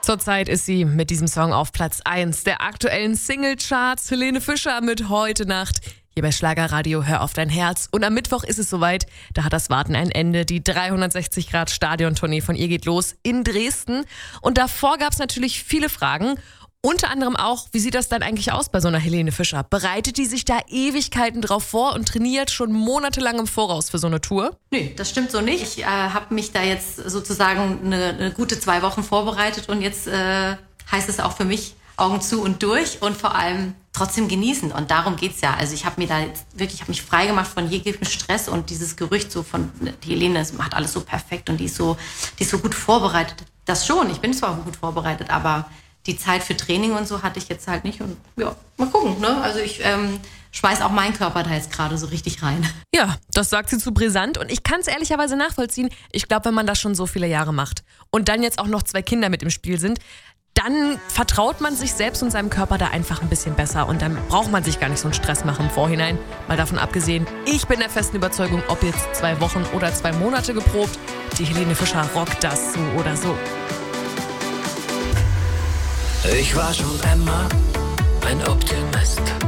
Zurzeit ist sie mit diesem Song auf Platz 1 der aktuellen Singlecharts. Helene Fischer mit Heute Nacht. Hier bei Schlagerradio Hör auf dein Herz. Und am Mittwoch ist es soweit. Da hat das Warten ein Ende. Die 360-Grad-Stadiontournee von ihr geht los in Dresden. Und davor gab es natürlich viele Fragen. Unter anderem auch, wie sieht das dann eigentlich aus bei so einer Helene Fischer? Bereitet die sich da Ewigkeiten drauf vor und trainiert schon monatelang im Voraus für so eine Tour? Nö, das stimmt so nicht. Ich habe mich da jetzt sozusagen eine gute 2 Wochen vorbereitet und jetzt heißt es auch für mich Augen zu und durch und vor allem trotzdem genießen. Und darum geht's ja. Also ich habe mir da jetzt wirklich, ich habe mich frei gemacht von jeglichem Stress und dieses Gerücht so von die Helene, es macht alles so perfekt und die ist so gut vorbereitet. Das schon, ich bin zwar gut vorbereitet, aber die Zeit für Training und so hatte ich jetzt halt nicht. Und ja, mal gucken, ne? Also ich schmeiß auch meinen Körper da jetzt gerade so richtig rein. Ja, das sagt sie zu brisant und ich kann es ehrlicherweise nachvollziehen. Ich glaube, wenn man das schon so viele Jahre macht und dann jetzt auch noch 2 Kinder mit im Spiel sind, dann vertraut man sich selbst und seinem Körper da einfach ein bisschen besser und dann braucht man sich gar nicht so einen Stress machen im Vorhinein. Mal davon abgesehen, ich bin der festen Überzeugung, ob jetzt 2 Wochen oder 2 Monate geprobt, die Helene Fischer rockt das so oder so. Ich war schon immer ein Optimist.